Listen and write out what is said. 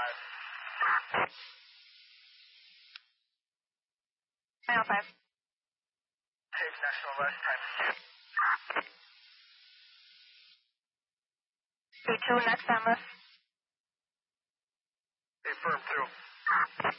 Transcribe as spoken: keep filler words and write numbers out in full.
five. nine oh five. Chase National West, time two. two two, next endless. Hey, firm two.